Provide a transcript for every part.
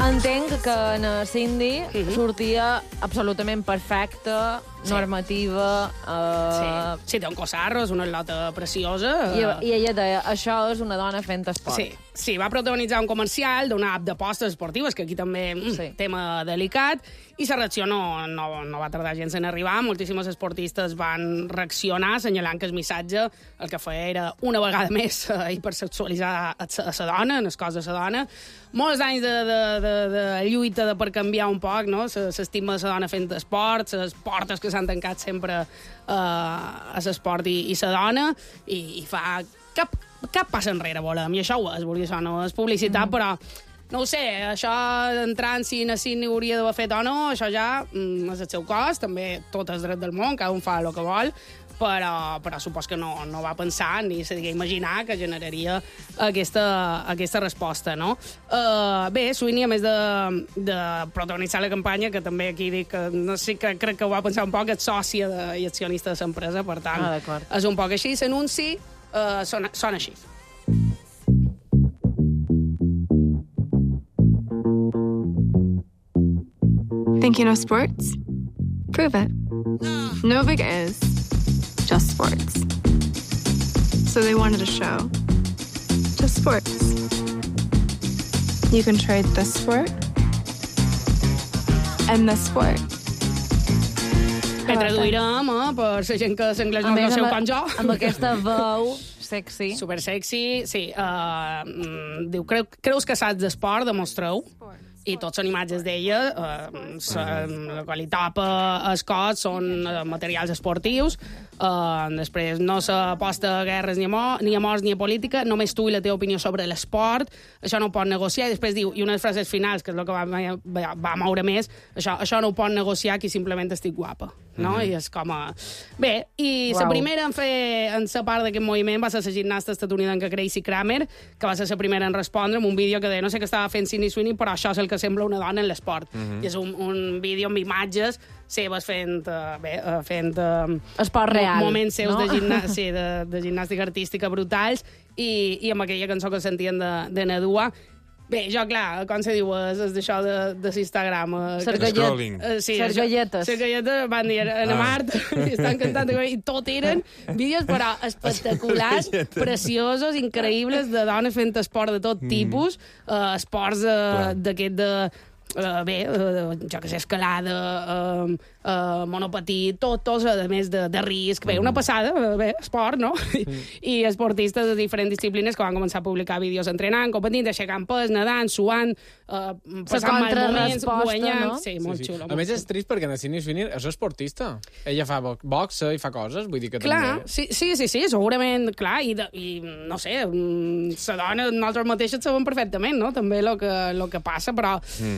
Entenc que en Cindy sortia absolutament perfecta, normativa... Sí, té un cosarro, és una lota preciosa. I ella deia, això és una dona fent esport. Sí, va protagonitzar un comercial d'una app d'apostes esportives, que aquí també tema delicat, i la reacció no va tardar gens en arribar. Moltíssimes esportistes van reaccionar, assenyalant que el missatge el que feia era una vegada més hipersexualitzar a la dona, en el cos de la dona. Molts anys de lluita per canviar un poc, no? S'estima de la dona fent esport, les portes que s'han tancat sempre a l'esport i la dona, i fa cap pas enrere, volem, i això ho és, això no és publicitat, però no ho sé, això entrant si Cine hauria d'haver fet o no, això ja és el seu cos, també tot és dret del món, cada un fa el que vol, però supos que no va pensar ni se digui imaginar que generaria aquesta resposta, no? Bé, Sweeney, a més de protagonitzar la campanya, que també aquí dic que no sé, que crec que ho va pensar un poc, és sòcia i accionista de l'empresa, per tant, és un poc així. L'anunci sona així. Think you know sports? Prove it. No big is, just sports. So they wanted a show. Just sports. You can trade this sport and this sport. Que traduirem per la gent que l'anglès no el seu com jo. Amb aquesta veu sexy. Super sexy, sí. Diu, creus que saps d'esport? Demostreu. I tots són imatges d'ella, la qualitat el cos són materials esportius, després no s'aposta a guerres ni a morts ni a política, només tu i la teva opinió sobre l'esport, això no ho pot negociar, i després diu, i unes frases finals, que és el que va moure més, això no ho pot negociar qui simplement estic guapa, no? I és com a... Bé, i la primera en la part d'aquest moviment va ser la gimnasta estatunidenca Gracie Kramer, que va ser la primera en respondre amb un vídeo que deia, no sé què estava fent Sydney Sweeney, però això és el que sembla una dona en l'esport. I és un vídeo amb imatges seves fent esport real, moments seus, no? de gimnàstica artística brutals, i amb aquella cançó que sentien de Nadua. Bé, jo, clar, com se diu, és d'això de l'Instagram. Les galletes. Les galletes van dir, a Mart, i estan cantant, i tot eren vídeos, però espectaculars, preciosos, increïbles, de dones fent esport de tot tipus, esports d'aquest de... jo que sé, escalada, monopatí, tots, a més de risc. Bé, una passada, esport, no? I esportistes de diferents disciplines que van començar a publicar vídeos entrenant, competint, aixecant pes, nedant, suant, passant mal moments, guanyant... No? Sí, molt xulo. A més, és trist perquè en Sydney Sweeney és esportista. Ella fa boxa i fa coses, vull dir que clar, també... sí, segurament, clar, i no sé, la dona, nosaltres mateixes sabem perfectament, no?, també el que passa, però...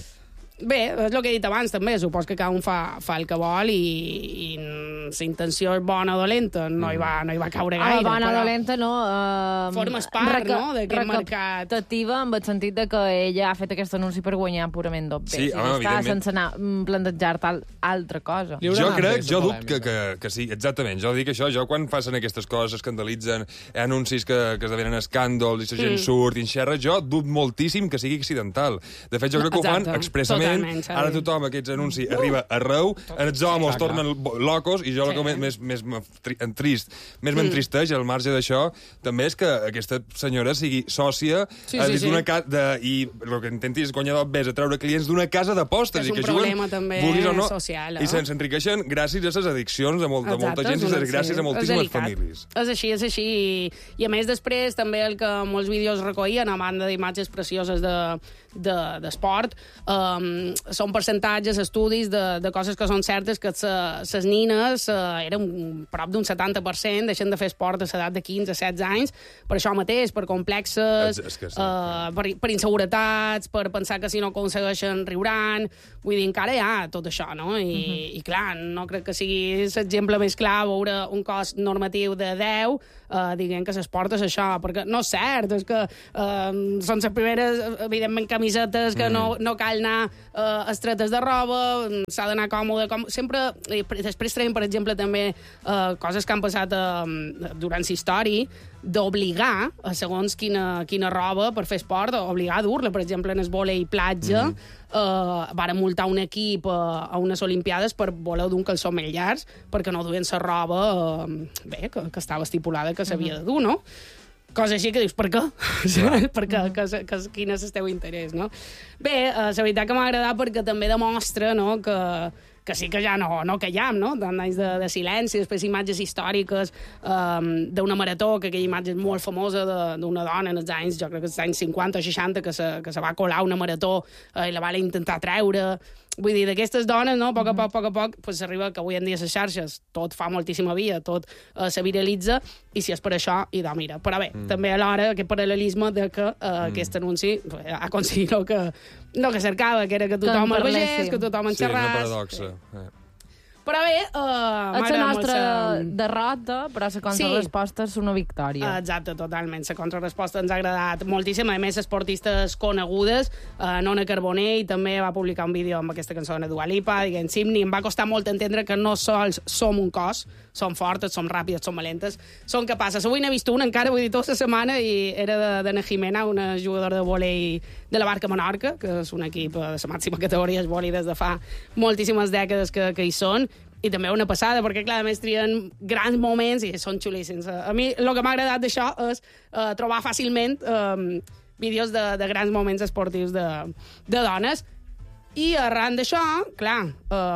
Bé, és el que he dit abans, també. Supos que cada un fa el que vol i la intenció és bona o dolenta. No hi va caure gaire. Bona o dolenta, no. Formes part, no?, d'aquest mercat. Recaptativa, amb el sentit de que ella ha fet aquest anunci per guanyar purament dobbers. Sí, evidentment. Sense anar plantejar-te altra cosa. Jo dubto que sí, exactament. Jo dic això, quan facin aquestes coses, escandalitzen, anuncis que esdevenen escàndols i la gent surt i enxerra, jo dubto moltíssim que sigui accidental. De fet, jo crec que ho fan expressament. Ara tothom, aquests anuncis, arriba arreu, els homes tornen locos, i jo el que més m'entristeix, al marge d'això, també és que aquesta senyora sigui sòcia d'una casa, i el que intenti és guanyar dobbers, a treure clients d'una casa d'apostes. És un problema també social. I s'enriqueixen gràcies a les addiccions de molta gent i gràcies a moltíssimes famílies. És així. I a més, després, també el que molts vídeos recollien, a banda d'imatges precioses d'esport, són percentatges, estudis de coses que són certes, que les nines eren prop d'un 70%, deixen de fer esport a l'edat de 15-16 anys, per això mateix, per complexes, per inseguretats, per pensar que si no aconsegueixen riuran, vull dir, encara hi ha tot això, no? I clar, no crec que sigui l'exemple més clar veure un cos normatiu de 10 dient que l'esport és això, perquè no és cert, és que són les primeres, evidentment, camisetes que no cal anar estretes de roba, s'ha d'anar còmode, sempre, després traiem, per exemple, també coses que han passat durant la història, d'obligar a segons quina roba per fer esport, obligar a dur-la, per exemple, en el vòlei platja, varen multar un equip a unes Olimpiades per voler dur un calçó més llarg, perquè no duen la roba que estava estipulada que s'havia de dur, no? Cosa així que dius, per què? Perquè quin és el teu interès, no? Bé, la veritat que m'ha agradat perquè també demostra, no?, que sí que ja no callam, no? Tant anys de silenci, després imatges històriques d'una marató, que aquella imatge és molt famosa d'una dona en els anys, jo crec que els anys 50 o 60, que se va colar una marató i la va intentar treure. Vull dir, d'aquestes dones, no? A poc a poc, pues s'arriba que avui en dia les xarxes tot fa moltíssima via, tot se viralitza, i si és per això, idò, mira. Però bé, també alhora aquest paral·lelisme de que aquest anunci ha aconseguit el que cercava, que era que tothom el vegés, que tothom en xerràs. Sí, una paradoxa. Però bé, és la nostra derrota, però la contrarresposta és una victòria. Exacte, totalment. La contrarresposta ens ha agradat moltíssim. A més, esportistes conegudes, Nona Carbonell també va publicar un vídeo amb aquesta cançó de Dua Lipa, diguem, Simni. Em va costar molt entendre que no sols som un cos, som fortes, som ràpides, som valentes, som capaces. Avui n'he vist una encara, vull dir, tota la setmana, i era d'Anna Jimena, una jugadora de vòlei de la Barca Menorca, que és un equip de la màxima categoria de vòlei des de fa moltíssimes dècades que hi són, i també una passada, perquè, clar, a més trien grans moments i són xulíssims. A mi el que m'ha agradat d'això és trobar fàcilment vídeos de grans moments esportius de dones. I arran d'això, clar,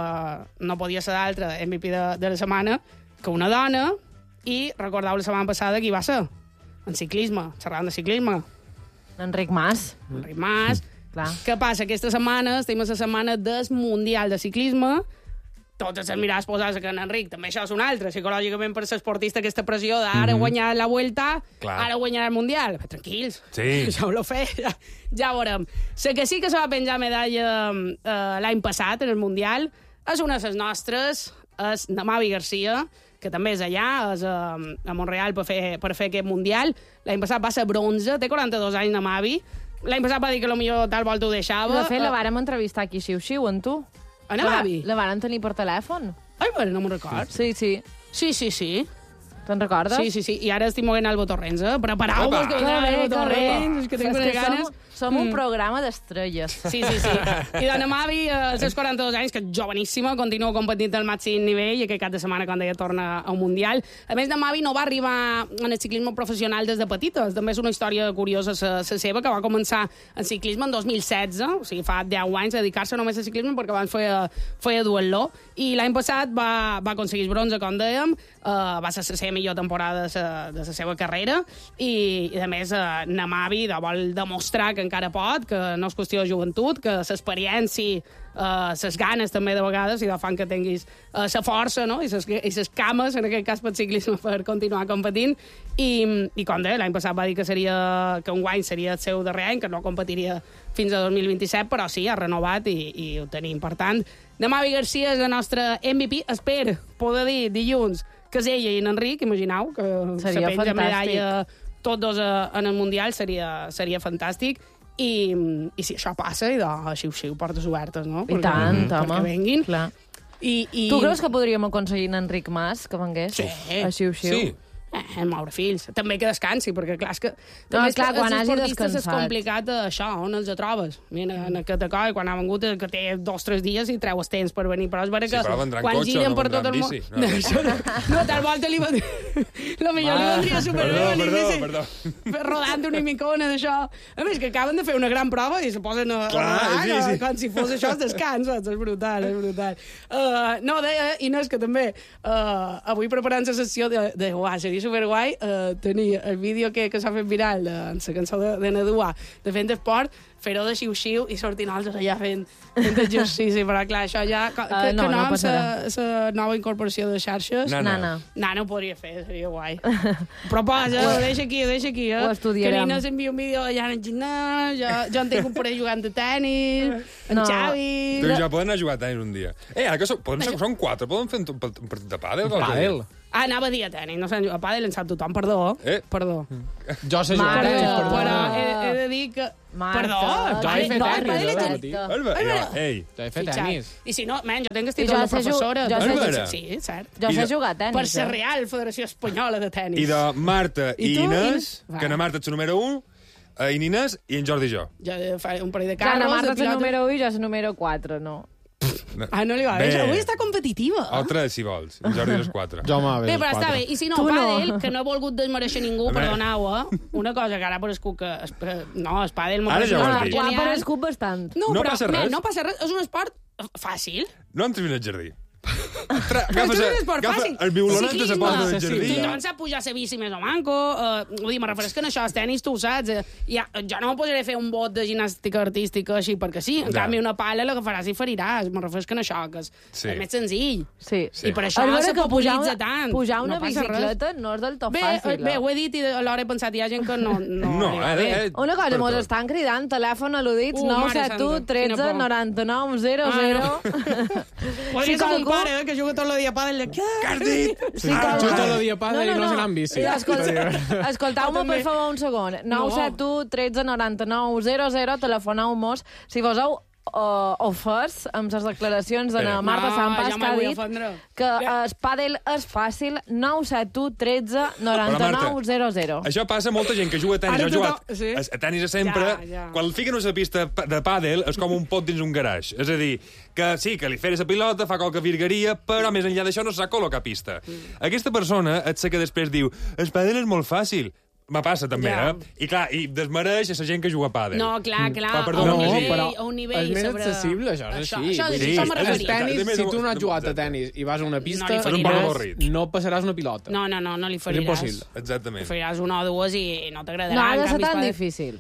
no podia ser d'altre MVP de la setmana que una dona, i recordeu la setmana passada qui va ser? En ciclisme, xerrant de ciclisme. Enric Mas. Enric Mas. Clar. Què passa? Aquesta setmana estem a la setmana del Mundial de Ciclisme. Tots els mirades posats que en Enric, també això és un altre, psicològicament per l'esportista, aquesta pressió d'ara guanyar la Vuelta, ara guanyar el Mundial. Però tranquils, això ho fer, ja veurem. Sé que sí que se va penjar medalla l'any passat en el Mundial, és una de les nostres, és Mavi Garcia, que també és allà, és a Montreal per fer aquest Mundial. L'any passat va ser bronze, té 42 anys, Mavi. L'any passat va dir que potser tal volta ho deixava. De fet, la vàrem entrevistar aquí, xiu-xiu, en tu. A Mavi? La vàrem tenir per telèfon. Ai, bueno, no me'n record. Sí. Sí. Te'n recordes? Sí. I ara estic moguent Albo Torrents, eh? Prepareu-vos que vindrà Albo Torrents. És que tinc unes ganes. Som un programa d'estrelles. Sí. I dona Mavi, als seus 42 anys, que és joveníssima, continua competint al màxim nivell, i aquest cap de setmana, quan deia, torna a un Mundial. A més, de Mavi no va arribar en el ciclisme professional des de petita. També és una història curiosa la seva, que va començar en ciclisme en 2016, o sigui, fa 10 anys, a dedicar-se només al ciclisme, perquè abans feia duatló. I l'any passat va aconseguir bronze, com dèiem, va ser la seva millor temporada de la seva carrera, i a més, Mavi vol demostrar que encara pot, que no és qüestió de joventut, que l'experiència, les ganes també de vegades, i fan que tinguis la força, no? I les cames, en aquest cas pel ciclisme, per continuar competint. I com deia, l'any passat va dir que un guany seria el seu darrer any, que no competiria fins a 2027, però sí, ha renovat i ho tenim. Per tant, Mavi Garcia és la nostra MVP. Espero poder dir dilluns que és ella i en Enric, imagineu, que se penja medalla tots dos en el Mundial, seria fantàstic. I si això passa, xiu-xiu, portes obertes, no? I tant, home. Perquè venguin. Clar. Tu creus que podríem aconseguir en Enric Mas que vengués? Sí. A xiu-xiu? Sí. Moure fills. També que descansi, perquè clar, és que... No, clar, quan hagi descansat. És complicat això, on els trobes? Mira, en aquest acoi, quan ha vengut, que té 2 o 3 dies i treu els temps per venir. Però és vera que quan giren per tot el món... No, tal volta li va dir... La millor li vendria superbé. Perdó. Rodant una micona d'això. A més, que acaben de fer una gran prova i se posen a rodar, com si fos això descans. És brutal. No, deia, Inés, que també avui preparant la sessió de seria superguai tenir el vídeo que s'ha fet viral de la cançó de Nadua, de fent esport, fer-ho de xiu-xiu i sortir nosaltres allà fent exercici, però clar, això ja... Que no la nova incorporació de xarxes... Nana ho podria fer, seria guai. Proposa, ho deixa aquí, Ho estudiarem. Que Nina s'envia un vídeo allà en el gimnàs, jo en tinc un parell jugant de tenis, en Xavi... Tu i jo podem anar a jugar a tenis un dia. Ara que són 4, podem fer un partit de pàdel? Pàdel? Anava a dir a tenis, no sé jugar a pàdel, en sap tothom, perdó. Perdó. Jo sé jugar a tenis, Però perdó. he de dir que... Marta. Perdó. Jo he fet tenis, Ei, Jo he fet tenis. I si no, jo tenc el títol de professora. Sí, cert. Jo sé jugar a tenis. Per ser Real Federació Espanyola de Tenis. I de Marta i Inés, Va. que na Marta ets el número 1, i Inés i en Jordi i jo. Jo fa un parell de Clar, carros, la Marta de és el pilota... número 1 i jo és el número 4, no? Ah, no li va bé. Avui està competitiva. O 3, si vols. En Jordi les 4. Jo m'ha Bé, però està bé. I si no, Tu no. pàdel, que no he volgut desmereixer ningú, perdoneu, una cosa que ara per escut que... No, el pàdel... Ara ja ho has dit. Ho ha aparegut bastant. No, No però, passa res. No passa res. És un esport fàcil. No entris en el jardí. Però és un esport fàcil. el violonet de la porta del jardí. Tothom sap pujar a la bici més o manco. Vull dir, me refereix que en això, els tenis, tu ho saps. Jo no me posaré a fer un bot de gimnàstica artística així perquè sí. En canvi, una pala l'agafaràs i feriràs. Me refereix que en això, que és més senzill. Sí. I per això se popularitza tant. Pujar una No passa bicicleta no és del tot fàcil. Bé, ho he dit i alhora he pensat, hi ha gent que no Una cosa, mos estan cridant, telèfon al·ludits, 971 13 99 00. Podria ser mon pare, que juga tot el dia a pàdel. Què has dit? Jo tot el dia pàdel i no se n'ha en bici. Escoltau-me, per favor, un segon. 971 13 99 00, telefoneu-mos. Si vos heu ofès amb les declaracions de la Marta Sampas, que ha dit que el pàdel és fàcil. 971 13 99 00. Això passa a molta gent que juga a tenis. Ara Jo he jugat tothom- sí. a tenis sempre. Ja. Quan el fiquen a la pista de pàdel és com un pot dins un garage. És a dir, que sí, que li feres la pilota, fa qualque virgueria, però més enllà d'això no sap col·locar pista. Aquesta persona et sé que després diu el pàdel és molt fàcil. Me passa també, I clar, i desmereix a la gent que juga a pàdel. No, clar. Perdó, No, sí. però a un nivell és més sobre... accessible, això és així. Això Sí, això me és referia. Tenis, si tu no has jugat a Exacte. tenis i vas a una pista, No li feriràs. no passaràs una pilota. No li És feriràs. impossible. Exactament. Li feriràs una o dues i no t'agradarà. No ha de En ser canvi, tan pàdel- difícil.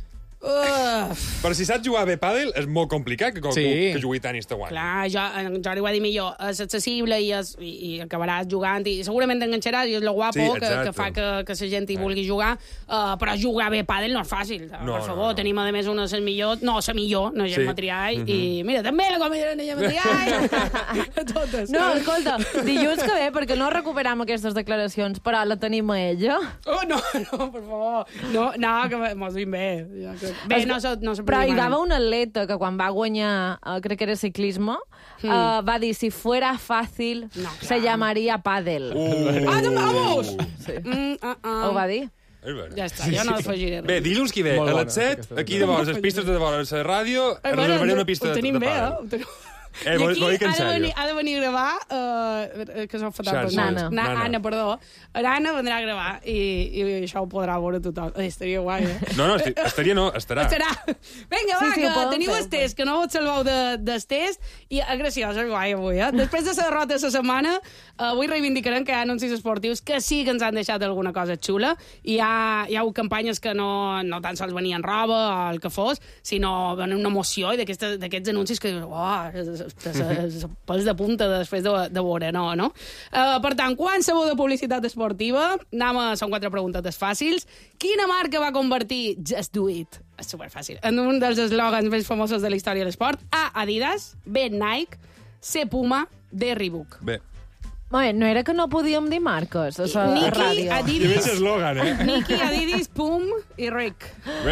Però si saps jugar bé pàdel, és molt complicat que qualcú que jugui a tenis te guanyi. Clar, en Jordi ho ha dit millor, és accessible i acabaràs jugant i segurament t'enganxaràs i és lo guapo Sí, que fa que la gent hi vulgui jugar, però jugar bé a pàdel no és fàcil. Per favor, tenim a més una de les millors, no, la millor, no Gemma Triay, i mira, també la comida de Gemma Triay, totes. No, escolta, dilluns que ve, perquè no recuperam aquestes declaracions, però la tenim a ella. Oh, no, per favor. No, que mos duim bé. Bé, no se Però hi havia un atleta que quan va guanyar, crec que era ciclisme, va dir, si fuera fàcil, se llamaria pàdel. Vamos! Ho va dir? Ja està, jo no afegiré res. Bé, dilluns qui ve? Molt A bona, les 7, aquesta aquí de vora, les pistes de vora, a la ràdio, reservaré una pista de pàdel. I aquí vol dir que en sèrio. ha de venir a gravar, que s'ho fatal per Xarxes. Anna, perdó. L'Anna vendrà a gravar i això ho podrà veure tothom. Estaria guai, No, estaria no, estarà. Estarà. Vinga, va, Sí, que ho podem teniu fer, el test, que no us salveu del test, i graciós, és guai avui, Després de la derrota de la setmana, avui reivindicarem que hi ha anuncis esportius que sí que ens han deixat alguna cosa xula, i hi ha campanyes que no tan sols venien roba o el que fos, sinó una emoció i d'aquests anuncis que dius, pels de punta després de veure, no? Per tant, quan sabeu de publicitat esportiva, són 4 preguntes fàcils. Quina marca va convertir Just Do It? És superfàcil. En un dels eslògans més famosos de la història de l'esport. A, Adidas. B, Nike. C, Puma. D, Reebok. Bé. Bé, no era que no podíem dir marques a la Nike, ràdio. I Adidas, veig eslògan, Nike, Adidas, Pum i Rick.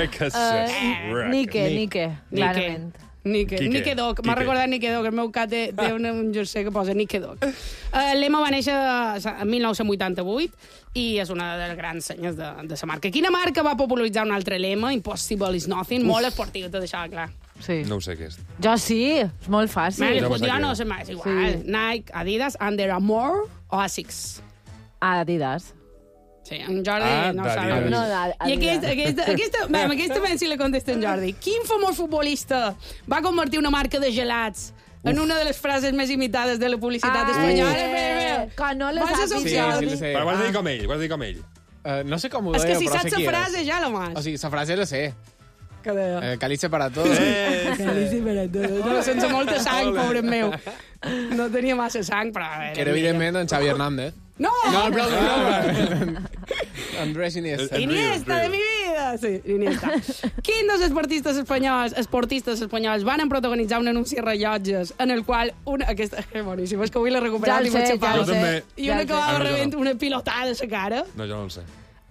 Nike, clarament. Nike Dog. M'ha recordat Nike Dog. El meu cat té un jersei que posa Nike Dog. L'Emma va néixer en 1988 i és una de les grans senyes de la marca. Quina marca va popularitzar un altre lema? Impossible is nothing. Molt esportiu, t'ho deixava clar. Sí. No ho sé què és. Jo sí, és molt fàcil. Jo no sé mai, és igual. Nike, Adidas, Under Armour o Asics. Adidas. Sí, en Jordi no sabe. No, I aquesta ben si la contesta en Jordi. Quin famós futbolista va convertir una marca de gelats en una de les frases més imitades de la publicitat espanyola? Que no les Vas a sàpiga. associar. Sí, Però ho has de dir com ell, No sé com ho És deia, que si però saps sé qui la és. frase, ja la mas. O sigui, la frase la sé. Que deia? Calice para todos. No, sense molta sang, pobre meu. No tenia massa sang, però... Que era, evidentment, en Xavi Hernández. No! No, broma. Andrés Iniesta. Iniesta de mi vida! Sí, Iniesta. Quin dels esportistes espanyols van protagonitzar un anunci de rellotges en el qual aquesta és boníssima, és que avui l'he recuperat i m'he xapat. I una que va rebent una pilotada a la cara. No, jo no el sé.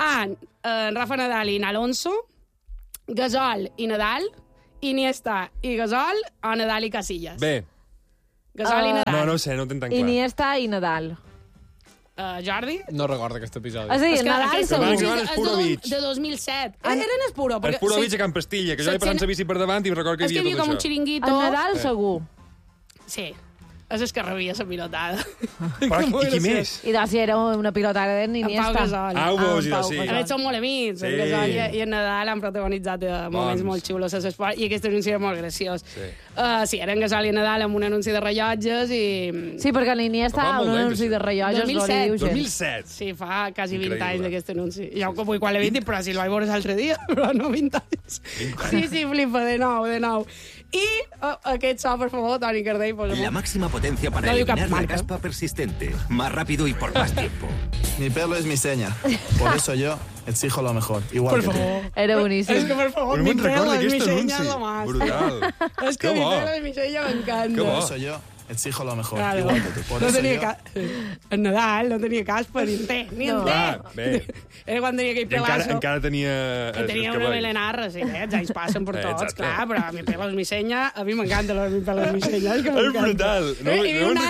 Rafa Nadal i Alonso, Gasol i Nadal, Iniesta i Gasol o Nadal i Casillas? Bé. Gasol i Nadal. No ho sé, no ho tinc tan clar. Iniesta i Nadal. Jordi? No recordo aquest episodi. És Nadal segur. És de 2007. Eren Espuro. Espuro-Vic a Can Pastilla, que jo he passat la bici per davant i recordo que hi havia tot això. És que hi havia com un xiringuito. En Nadal segur. Sí. És que rebia la pilotada. I qui més? I doncs era una pilotada d'Iniesta. En Pau Gasol. Sí. A més, són molt amics. En Gasol i en Nadal han protagonitzat moments molt xulos a l'esport i aquest anunci era molt graciós. Sí, eren Gasol i Nadal amb un anunci de rellotges i... Sí, perquè l'Iniesta un anunci de rellotges. 2007. Sí, fa quasi 20 anys d'aquest anunci. Jo avui quan l'he vist, però si el vaig veure l'altre dia, però no 20 anys. Sí, flipa, de nou. Y aquest so, por favor, Toni Cardell. La máxima potencia para eliminar la caspa persistente. Más rápido y por más tiempo. Mi pelo es mi seña. Por eso yo exijo lo mejor. Igual por que favor. tú. Era boníssim. Es que, por favor, mi pelo es mi seña, lo más. Brutal. Es que mi pelo es mi seña, me encanta. Por eso yo exijo lo mejor. Claro. Igual que tú. Por No eso tenia yo... En Nadal no tenia caspa, ni en té. Bé. Era quan tenia aquell pelazo. Encara tenia... Que tenia una melenarra, sí, els anys passen per tots, clar, però mi pelo és mi senya, a mi m'encanta mi pelo és mi senya, és que m'encanta. És brutal, I un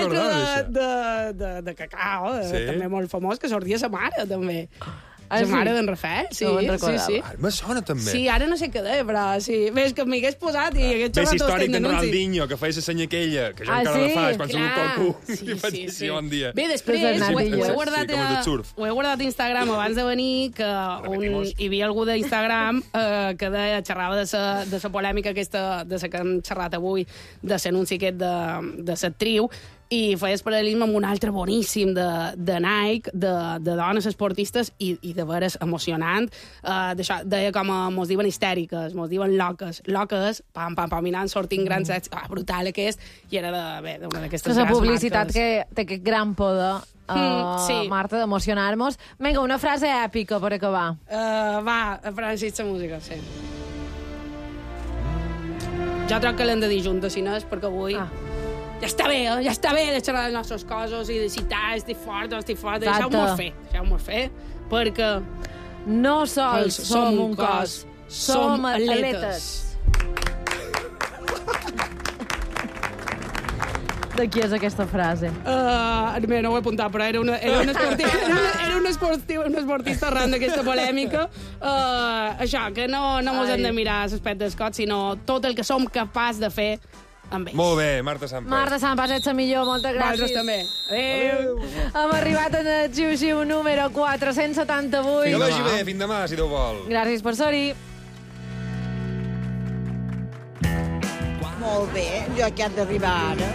altre de cacao, també molt famós, que sortia sa mare, també. La mare d'en Rafael, sí. Me sona, també. Sí, ara no sé què deia, però sí. Bé, és que m'hi hagués posat i hagués xerrat tots històric d'en Ronaldinho, que feia la senya aquella, que jo encara la faig, quan surt pel cul. I faig així, bon dia. Bé, després ho he guardat a Instagram abans de venir, que hi havia algú d'Instagram que xerrava de la polèmica aquesta, de la que hem xerrat avui, de l'anunci aquest de l'actriu, i feia el paral·lelisme amb un altre boníssim de Nike, de dones esportistes, i de veres emocionant. Deia com mos diuen histèriques, mos diuen loques. Loques, pam, mirant, sortint grans sets, brutal aquest, i era d'una d'aquestes grans marques. La publicitat que té aquest gran poder, Marta, d'emocionar-nos. Vinga, una frase èpica per acabar. Va, Francis, la música, sí. Jo troc que l'hem de dir juntes, si no és perquè avui... Ja està bé de xerrar de les nostres coses i de citar, estic fort. Deixeu-m'ho fer, perquè... No sols som un cos, som atletes. De qui és aquesta frase? No ho he apuntat, però era un esportista arran d'aquesta polèmica. Això, que no mos hem de mirar l'aspecte del cos, sinó tot el que som capaç de fer amb ells. Molt bé, Marta Sampas. Marta Sampas, ets la millor, moltes gràcies. Vosaltres també. Adéu. Hem arribat en el Xiu-Xiu número 478. Que vagi bé, fins demà, si Déu vol. Gràcies per ser-hi. Molt bé, jo aquí han d'arribar ara.